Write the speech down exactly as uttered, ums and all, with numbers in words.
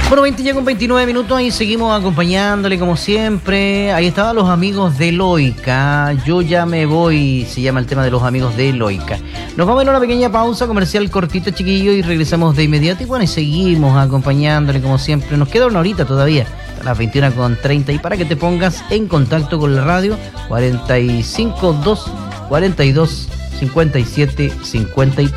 Bueno, veinte ya con veintinueve minutos y seguimos acompañándole como siempre. Ahí estaban los amigos de Loica. Yo ya me voy, se llama el tema de los amigos de Loica. Nos vamos a ir a una pequeña pausa comercial cortita, chiquillo, y regresamos de inmediato. Y bueno, y seguimos acompañándole como siempre. Nos queda una horita todavía, a las veintiuna con treinta. Y para que te pongas en contacto con la radio, cuarenta y cinco, dos, cuarenta y dos, cincuenta y siete, cincuenta y tres.